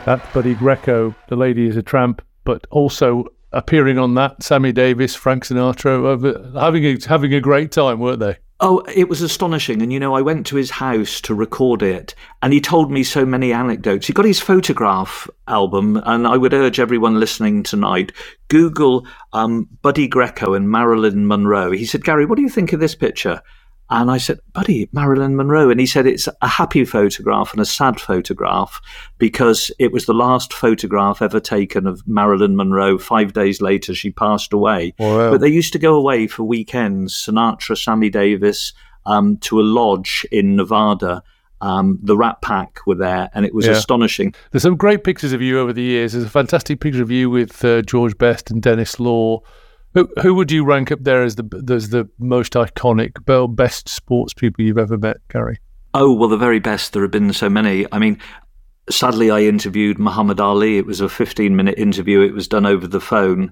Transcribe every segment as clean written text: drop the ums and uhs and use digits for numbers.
That's Buddy Greco, The Lady is a Tramp, but also appearing on that, Sammy Davis, Frank Sinatra, having a great time, weren't they? Oh, it was astonishing. And, I went to his house to record it, and he told me so many anecdotes. He got his photograph album, and I would urge everyone listening tonight, Google Buddy Greco and Marilyn Monroe. He said, Gary, what do you think of this picture? And I said, Buddy, Marilyn Monroe. And he said it's a happy photograph and a sad photograph because it was the last photograph ever taken of Marilyn Monroe. 5 days later, she passed away. Wow. But they used to go away for weekends, Sinatra, Sammy Davis, to a lodge in Nevada. The Rat Pack were there, and it was astonishing. There's some great pictures of you over the years. There's a fantastic picture of you with George Best and Dennis Law. Who would you rank up there as the most iconic, best sports people you've ever met, Gary? Oh, well, the very best. There have been so many. I mean, sadly, I interviewed Muhammad Ali. It was a 15-minute interview. It was done over the phone.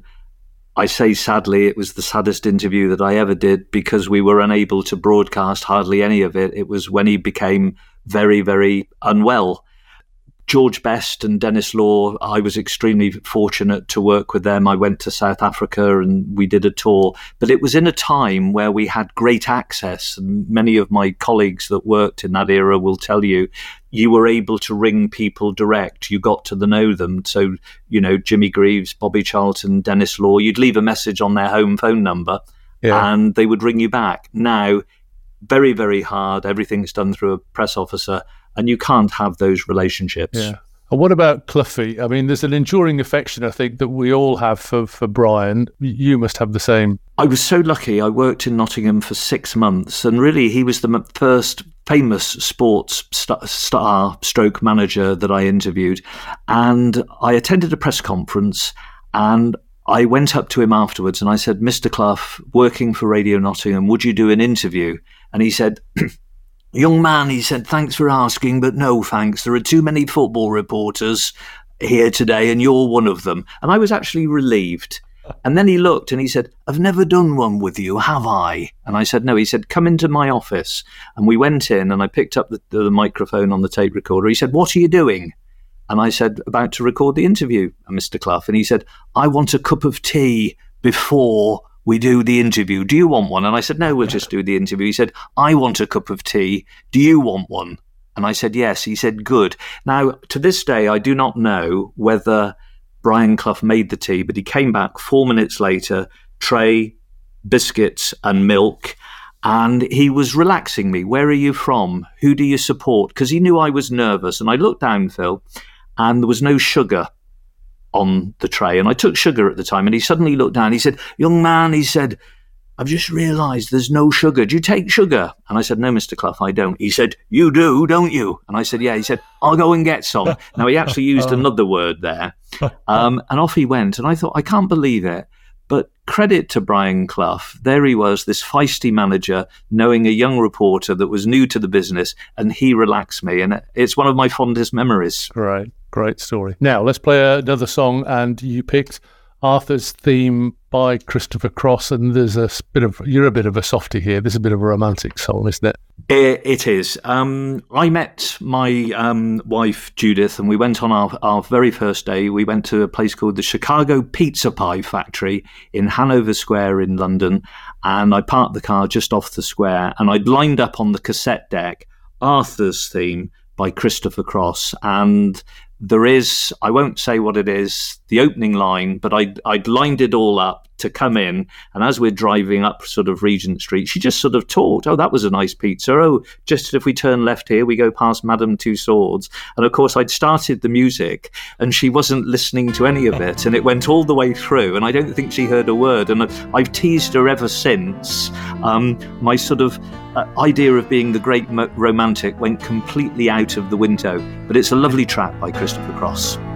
I say sadly, it was the saddest interview that I ever did because we were unable to broadcast hardly any of it. It was when he became very, very unwell. George Best and Dennis Law, I was extremely fortunate to work with them. I went to South Africa and we did a tour. But it was in a time where we had great access. And many of my colleagues that worked in that era will tell you, you were able to ring people direct. You got to know them. So, Jimmy Greaves, Bobby Charlton, Dennis Law, you'd leave a message on their home phone number and they would ring you back. Now, very, very hard. Everything's done through a press officer. And you can't have those relationships. Yeah. And what about Cloughie? I mean, there's an enduring affection, I think, that we all have for Brian. You must have the same. I was so lucky. I worked in Nottingham for 6 months. And really, he was the first famous sports star stroke manager that I interviewed. And I attended a press conference and I went up to him afterwards and I said, Mr. Clough, working for Radio Nottingham, would you do an interview? And he said... Young man, he said, thanks for asking, but no thanks. There are too many football reporters here today, and you're one of them. And I was actually relieved. And then he looked and he said, I've never done one with you, have I? And I said, no. He said, come into my office. And we went in and I picked up the microphone on the tape recorder. He said, what are you doing? And I said, about to record the interview, Mr. Clough. And he said, I want a cup of tea before we do the interview. Do you want one? And I said, no, we'll just do the interview. He said, I want a cup of tea. Do you want one? And I said, yes. He said, good. Now, to this day, I do not know whether Brian Clough made the tea, but he came back 4 minutes later, tray, biscuits and milk, and he was relaxing me. Where are you from? Who do you support? Because he knew I was nervous. And I looked down, Phil, and there was no sugar on the tray, and I took sugar at the time, and he suddenly looked down. He said, young man, he said, I've just realised there's no sugar. Do you take sugar? And I said, no, Mr. Clough, I don't. He said, you do, don't you? And I said, yeah. He said, I'll go and get some. Now, he actually used another word there, and off he went. And I thought, I can't believe it. But credit to Brian Clough. There he was, this feisty manager, knowing a young reporter that was new to the business, and he relaxed me. And it's one of my fondest memories. Right. Great story. Now, let's play another song, and you picked Arthur's Theme by Christopher Cross, and you're a bit of a softie here. This is a bit of a romantic song, isn't it? It is. I met my wife, Judith, and we went on our very first day. We went to a place called the Chicago Pizza Pie Factory in Hanover Square in London, and I parked the car just off the square, and I'd lined up on the cassette deck Arthur's Theme by Christopher Cross, and there is, I won't say what it is, the opening line, but I'd lined it all up to come in. And as we're driving up sort of Regent Street, she just sort of talked, oh, that was a nice pizza. Oh, just if we turn left here, we go past Madame Tussauds. And of course, I'd started the music and she wasn't listening to any of it. And it went all the way through. And I don't think she heard a word. And I've teased her ever since. My sort of idea of being the great romantic went completely out of the window. But it's a lovely track by Christopher Cross.